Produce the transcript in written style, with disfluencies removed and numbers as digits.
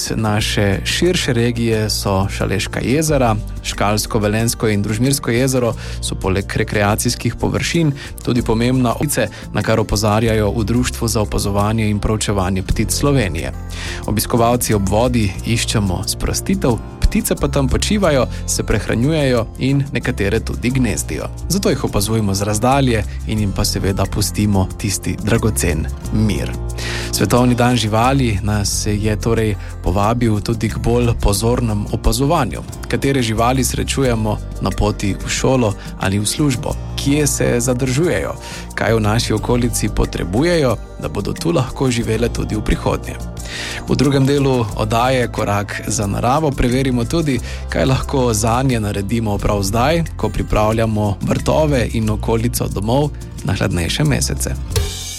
iz naše širše regije so Šaleška jezera, Škalsko, Velenjsko in Družmirsko jezero so poleg rekreacijskih površin tudi pomembna ulice, na kar opozarjajo v Društvu za opazovanje in proučevanje ptic Slovenije. Obiskovalci ob vodi iščemo sprostitev, ptice pa tam počivajo, se prehranjujejo in nekatere tudi gnezdijo. Zato jih opazujemo z razdalje in jim pa seveda pustimo tisti dragocen mir. Svetovni dan živali nas je torej povabil tudi k bolj pozornem opazovanju, katere živali srečujemo na poti v šolo ali v službo, kje se zadržujejo, kaj v naši okolici potrebujejo, da bodo tu lahko živele tudi v prihodnje. V drugem delu oddaje Korak za naravo preverimo tudi, kaj lahko zanje naredimo prav zdaj, ko pripravljamo vrtove in okolico domov na hladnejše mesece.